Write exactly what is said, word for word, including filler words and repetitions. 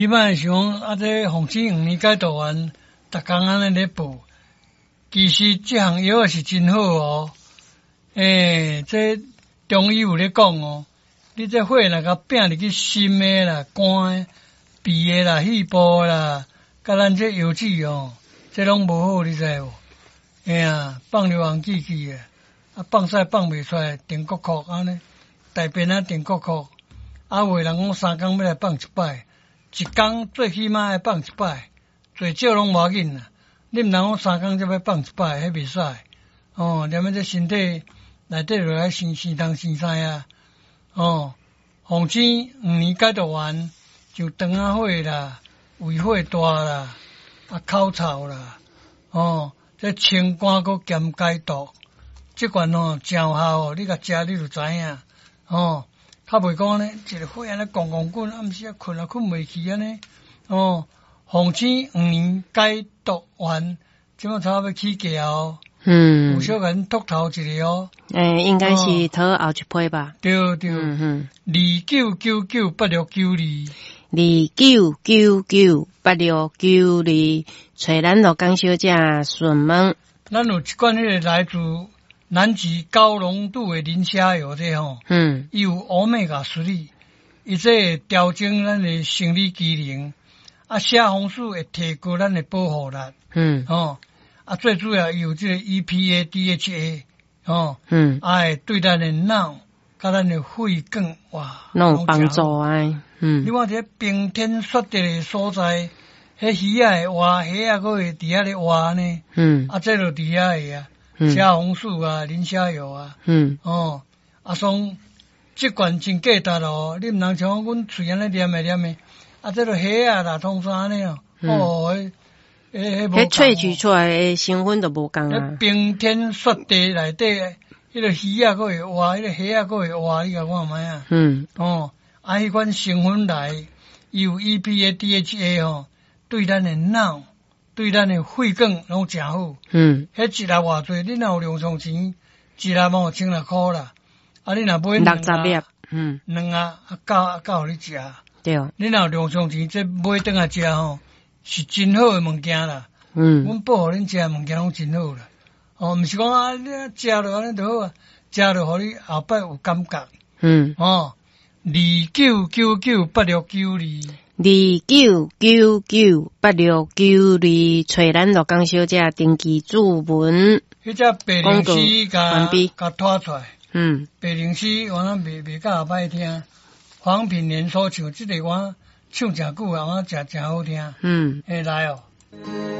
你莫想啊，这防治五年解毒丸，逐工安尼咧报，其实这项药是真好哦。诶、欸，这中医有咧讲哦，你这火若甲拼入去心的啦、肝的、鼻的啦、肺部啦，甲咱这腰子哦，这拢无好，你知无？哎呀，放流汗气气的，啊放屎放袂出来，定国哭安尼，大便啊定国哭，啊有的人讲三工要来放一摆，一工最起码要放一摆，最少拢无要紧啦。你毋通讲三工才要放一摆，迄袂使。哦，连么这身体内底落来生生东生西啊。哦，防止五年解毒丸，就肠仔火啦、胃火大啦、啊口臭啦，哦。这清肝阁兼解毒，这款哦真有效哦，你甲食你就知影哦。较袂讲呢，一个火安尼咣咣滚，暗时啊困啊困袂去安尼哦。防止五年解毒丸，即马差不多要起价哦。嗯，有小甲恁秃头一个哦。 诶、欸，应该是讨后一批吧。 对对。嗯哼。二九九九八六九二。 二九九九八六九二，找咱罗江小姐询问。 咱有一款迄个来自南极高浓度的磷虾油这吼，嗯，伊有欧米伽三，伊这调整咱的生理机能，啊，虾红素会提高咱的保护力，嗯，哦，啊，最主要有这个 E P A D H A， 哦，嗯，啊，会对咱的脑。甲咱的肺管哇， 拢有帮助啊！嗯， 你看这冰天雪地的所在，迄鱼仔会活，虾仔佫会伫遐咧活呢。嗯，啊，这就伫遐个啊，虾红素啊，磷虾油啊。嗯，哦，啊，从这罐真价值咯，你毋通像阮喙安尼念诶念诶，啊，这个虾啊啦，通啥呢哦？哦，迄迄迄萃取出来诶成分都无共啊。 冰天雪地内底。迄个鱼啊，佫会活；迄个虾啊，佫会活。你甲看卖啊？嗯。哦，啊，迄款成分内有 E P A D H A 吼，对咱的脑、对咱的肺管拢诚好。嗯。迄一粒偌济，你若有两床钱，一粒哦千六箍啦。啊，你若买六十粒，嗯， 两啊，啊够啊够你食。 对。 你若有两床钱，这买倒来食吼，是真好诶物件啦。嗯。阮报互恁食诶物件拢真好啦。哦，毋是讲啊，你食落安尼就好啊，食落互你后摆有感觉。嗯。哦，二九九九八六九二。 二九九九八六九二，找咱罗江小姐登记注文。 迄只白灵诗甲甲拖出来。 嗯。 白灵诗我咱袂袂甲后摆听，黄品年所唱，即个我唱诚久啊，我诚诚好听。嗯。会来哦。